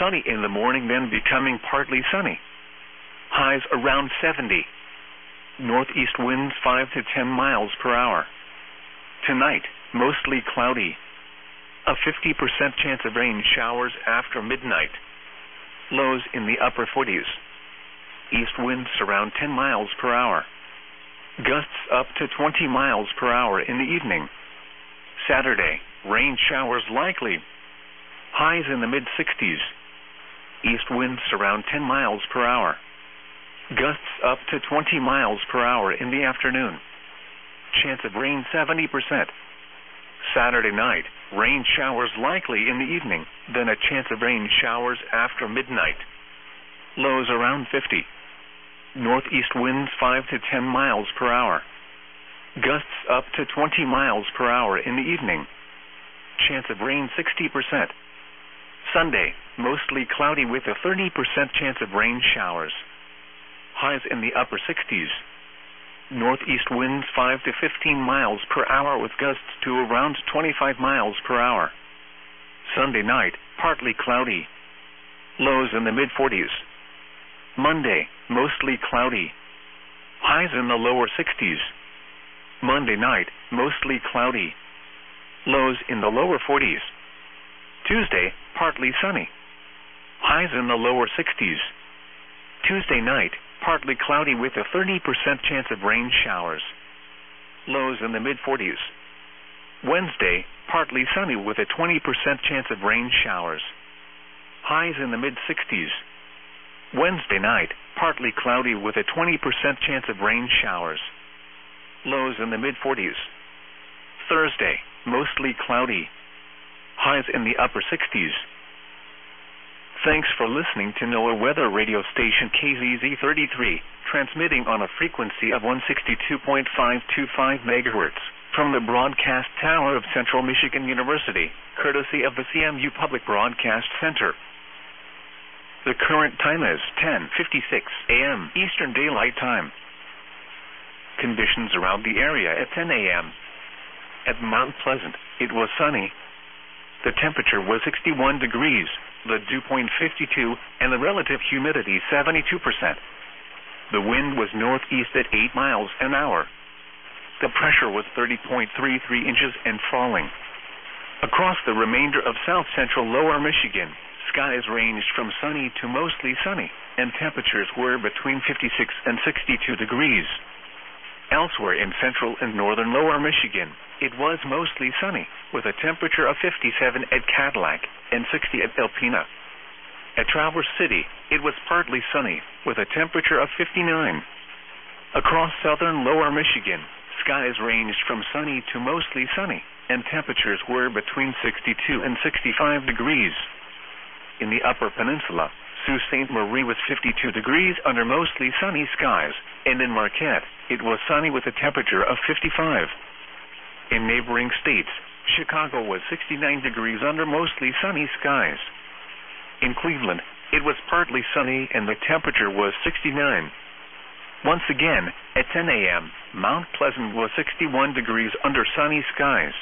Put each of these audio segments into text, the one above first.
sunny in the morning, then becoming partly sunny. Highs around 70. Northeast winds 5 to 10 miles per hour. Tonight, mostly cloudy. A 50% chance of rain showers after midnight. Lows in the upper 40s. East winds around 10 miles per hour. Gusts up to 20 miles per hour in the evening. Saturday, rain showers likely. Highs in the mid-60s. East winds around 10 miles per hour. Gusts up to 20 miles per hour in the afternoon. Chance of rain 70%. Saturday night, rain showers likely in the evening, then a chance of rain showers after midnight. Lows around 50. Northeast winds 5 to 10 miles per hour. Gusts up to 20 miles per hour in the evening. Chance of rain 60%. Sunday, mostly cloudy with a 30% chance of rain showers. Highs in the upper 60s. Northeast winds 5 to 15 miles per hour with gusts to around 25 miles per hour. Sunday night, partly cloudy. Lows in the mid-40s. Monday, mostly cloudy. Highs in the lower 60s. Monday night, mostly cloudy. Lows in the lower 40s. Tuesday, partly sunny. Highs in the lower 60s. Tuesday night, partly cloudy with a 30% chance of rain showers. Lows in the mid-40s. Wednesday, partly sunny with a 20% chance of rain showers. Highs in the mid-60s. Wednesday night, partly cloudy with a 20% chance of rain showers. Lows in the mid-40s. Thursday, mostly cloudy. Highs in the upper 60s. Thanks for listening to NOAA Weather Radio Station KZZ33, transmitting on a frequency of 162.525 MHz from the broadcast tower of Central Michigan University, courtesy of the CMU Public Broadcast Center. The current time is 10:56 a.m. Eastern Daylight Time. Conditions around the area at 10 a.m. At Mount Pleasant, it was sunny. The temperature was 61 degrees, the dew point 52, and the relative humidity 72%. The wind was northeast at 8 miles an hour. The pressure was 30.33 inches and falling. Across the remainder of south-central lower Michigan, skies ranged from sunny to mostly sunny, and temperatures were between 56 and 62 degrees. Elsewhere in central and northern lower Michigan, it was mostly sunny, with a temperature of 57 at Cadillac and 60 at Alpena. At Traverse City, it was partly sunny, with a temperature of 59. Across southern lower Michigan, skies ranged from sunny to mostly sunny, and temperatures were between 62 and 65 degrees. In the Upper Peninsula, Sault Ste. Marie was 52 degrees under mostly sunny skies, and in Marquette, it was sunny with a temperature of 55. In neighboring states, Chicago was 69 degrees under mostly sunny skies. In Cleveland, it was partly sunny and the temperature was 69. Once again, at 10 a.m., Mount Pleasant was 61 degrees under sunny skies.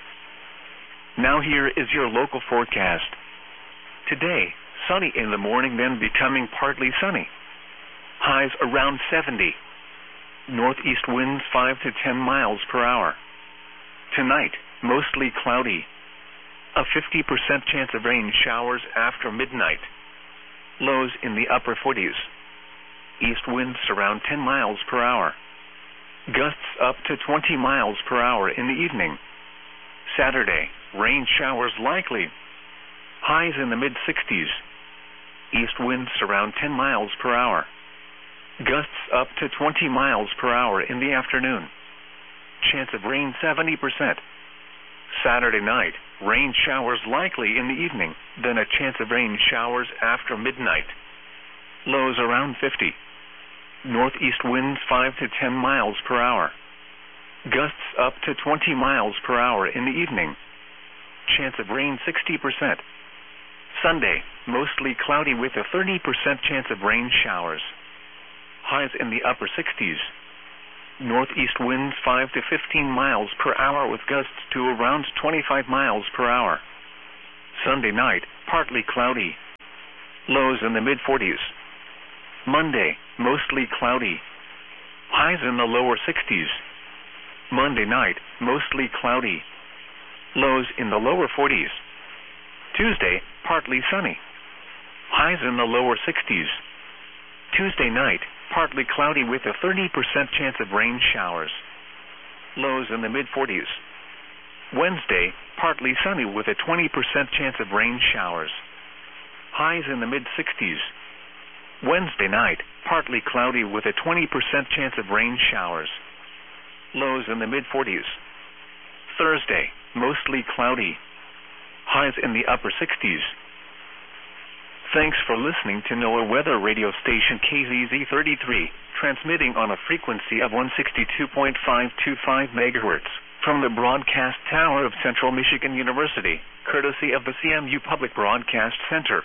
Now here is your local forecast. Today, sunny in the morning, then becoming partly sunny. Highs around 70. Northeast winds 5 to 10 miles per hour. Tonight, mostly cloudy. A 50% chance of rain showers after midnight. Lows in the upper 40s. East winds around 10 miles per hour. Gusts up to 20 miles per hour in the evening. Saturday, rain showers likely. Highs in the mid-60s. East winds around 10 miles per hour. Gusts up to 20 miles per hour in the afternoon. Chance of rain 70%. Saturday night, rain showers likely in the evening, then a chance of rain showers after midnight. Lows around 50. Northeast winds 5 to 10 miles per hour. Gusts up to 20 miles per hour in the evening. Chance of rain 60%. Sunday, mostly cloudy with a 30% chance of rain showers. Highs in the upper 60s. Northeast winds 5 to 15 miles per hour with gusts to around 25 miles per hour. Sunday night, partly cloudy. Lows in the mid-40s. Monday, mostly cloudy. Highs in the lower 60s. Monday night, mostly cloudy. Lows in the lower 40s. Tuesday, partly sunny. Highs in the lower 60s. Tuesday night, partly cloudy with a 30% chance of rain showers. Lows in the mid-40s. Wednesday, partly sunny with a 20% chance of rain showers. Highs in the mid-60s. Wednesday night, partly cloudy with a 20% chance of rain showers. Lows in the mid-40s. Thursday, mostly cloudy. Highs in the upper 60s. Thanks for listening to NOAA weather radio station KZZ33, transmitting on a frequency of 162.525 MHz from the broadcast tower of Central Michigan University, courtesy of the CMU Public Broadcast Center.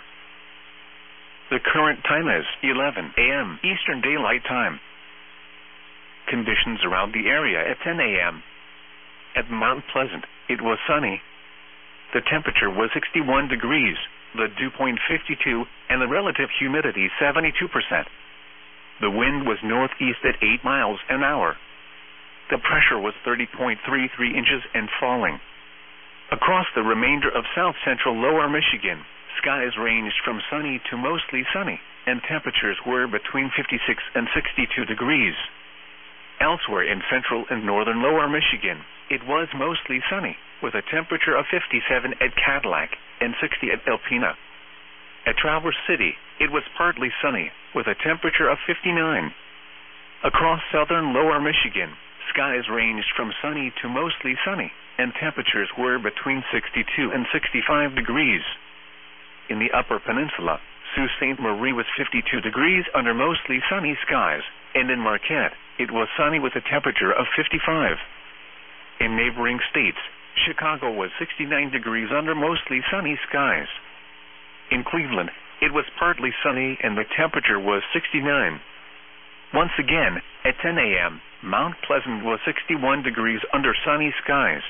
The current time is 11 a.m. Eastern Daylight Time. Conditions around the area at 10 a.m. At Mount Pleasant, it was sunny. The temperature was 61 degrees, the dew point 52, and the relative humidity 72%. The wind was northeast at 8 miles an hour. The pressure was 30.33 inches and falling. Across the remainder of south-central lower Michigan, skies ranged from sunny to mostly sunny, and temperatures were between 56 and 62 degrees. Elsewhere in central and northern lower Michigan, it was mostly sunny, with a temperature of 57 at Cadillac and 60 at Alpena. At Traverse City, it was partly sunny, with a temperature of 59. Across southern lower Michigan, skies ranged from sunny to mostly sunny, and temperatures were between 62 and 65 degrees. In the Upper Peninsula, Sault Ste. Marie was 52 degrees under mostly sunny skies, and in Marquette, it was sunny with a temperature of 55. In neighboring states, Chicago was 69 degrees under mostly sunny skies. In Cleveland, it was partly sunny and the temperature was 69. Once again, at 10 a.m., Mount Pleasant was 61 degrees under sunny skies.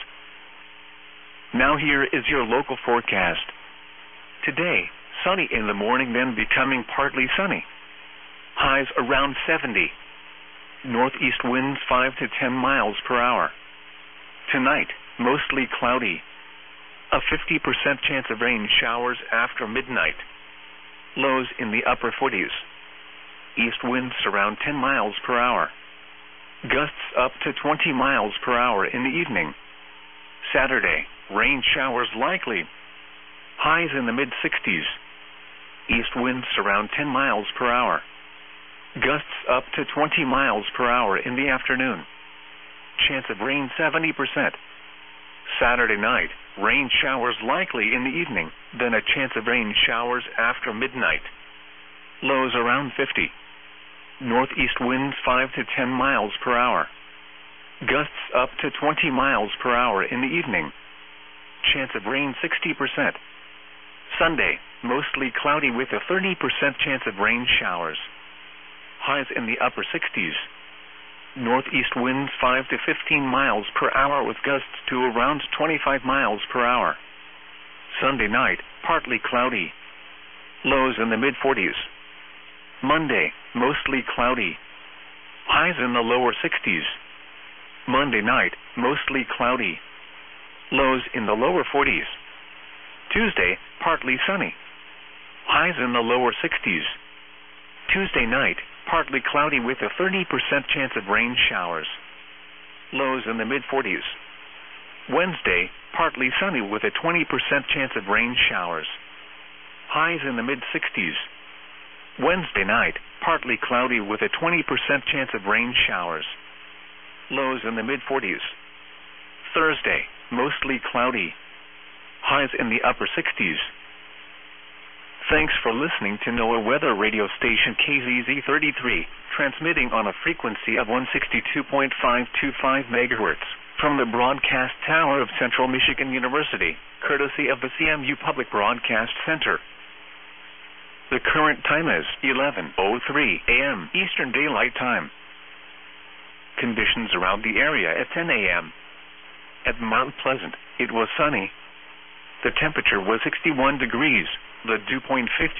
Now here is your local forecast. Today, sunny in the morning, then becoming partly sunny. Highs around 70. Northeast winds 5 to 10 miles per hour. Tonight, mostly cloudy. A 50% chance of rain showers after midnight. Lows in the upper 40s. East winds around 10 miles per hour. Gusts up to 20 miles per hour in the evening. Saturday, rain showers likely. Highs in the mid-60s. East winds around 10 miles per hour. Gusts up to 20 miles per hour in the afternoon. Chance of rain 70%. Saturday night, rain showers likely in the evening, then a chance of rain showers after midnight. Lows around 50. Northeast winds 5 to 10 miles per hour. Gusts up to 20 miles per hour in the evening. Chance of rain 60%. Sunday, mostly cloudy with a 30% chance of rain showers. Highs in the upper 60s. Northeast winds 5 to 15 miles per hour with gusts to around 25 miles per hour. Sunday night, partly cloudy. Lows in the mid-40s. Monday, mostly cloudy. Highs in the lower 60s. Monday night, mostly cloudy. Lows in the lower 40s. Tuesday, partly sunny. Highs in the lower 60s. Tuesday night, partly cloudy with a 30% chance of rain showers. Lows in the mid-40s. Wednesday, partly sunny with a 20% chance of rain showers. Highs in the mid-60s. Wednesday night, partly cloudy with a 20% chance of rain showers. Lows in the mid-40s. Thursday, mostly cloudy. Highs in the upper 60s. Thanks for listening to NOAA weather radio station KZZ33, transmitting on a frequency of 162.525 MHz from the broadcast tower of Central Michigan University, courtesy of the CMU Public Broadcast Center. The current time is 11:03 a.m. Eastern Daylight Time. Conditions around the area at 10 a.m. At Mount Pleasant, it was sunny. The temperature was 61 degrees, the dew point 50.